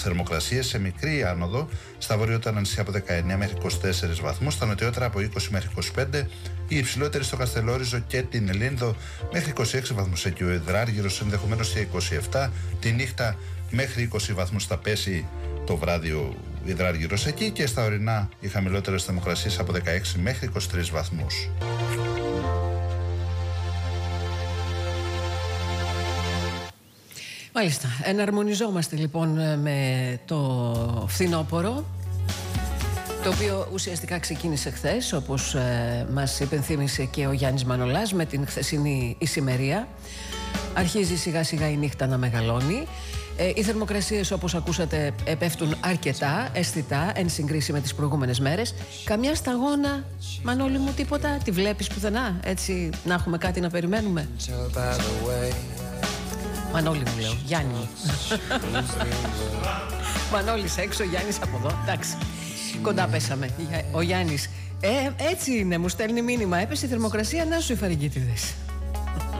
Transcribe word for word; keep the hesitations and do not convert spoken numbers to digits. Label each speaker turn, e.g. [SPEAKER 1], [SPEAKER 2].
[SPEAKER 1] θερμοκρασίες σε μικρή άνοδο στα βορειότερα νησιά από δεκαεννέα μέχρι είκοσι τέσσερις βαθμούς, στα νοτιότερα από είκοσι μέχρι είκοσι πέντε, η υψηλότερη στο Καστελόριζο και την Ελίνδο μέχρι είκοσι έξι βαθμούς, εκεί ο Υδράργυρος ενδεχομένως και είκοσι επτά, τη νύχτα μέχρι είκοσι βαθμούς θα πέσει το βράδυ ο Υδράργυρος εκεί, και στα ορεινά οι χαμηλότερες θερμοκρασίες από δεκαέξι μέχρι είκοσι τρεις βαθμούς.
[SPEAKER 2] Μάλιστα, εναρμονιζόμαστε λοιπόν με το φθινόπωρο, το οποίο ουσιαστικά ξεκίνησε χθες, όπως ε, μας υπενθύμησε και ο Γιάννης Μανολάς με την χθεσινή ησημερία. Αρχίζει σιγά σιγά η νύχτα να μεγαλώνει. Ε, οι θερμοκρασίες, όπως ακούσατε, πέφτουν αρκετά αισθητά εν συγκρίση με τις προηγούμενες μέρες. Καμιά σταγόνα, Μανώλη μου, τίποτα? Τη βλέπεις πουθενά, έτσι να έχουμε κάτι να περιμένουμε? Μανώλη μου λέω, Γιάννη μου. Μανώλης έξω, Γιάννης από εδώ. Εντάξει, κοντά πέσαμε. Ο Γιάννης, ε, έτσι είναι, μου στέλνει μήνυμα. Έπεσε η θερμοκρασία, να σου οι φαρυγγίτιδες.